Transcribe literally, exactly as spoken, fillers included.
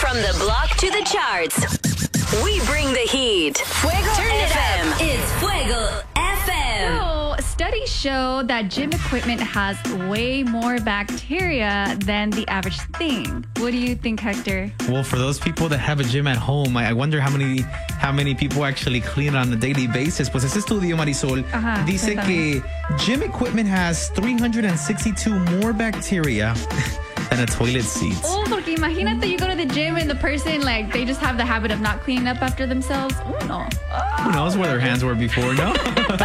From the block to the charts, we bring the heat. Fuego Turn F M. It up. It's Fuego F M. So, studies show that gym equipment has way more bacteria than the average thing. What do you think, Hector? Well, for those people that have a gym at home, I, I wonder how many how many people actually clean on a daily basis. Pues ese estudio, Marisol, Ajá, dice cuéntame. que gym equipment has three hundred sixty-two more bacteria than a toilet seat. Oh, porque imagínate you go to the gym and the person, like, they just have the habit of not cleaning up after themselves. Oh, no. Who knows where their hands were before, no?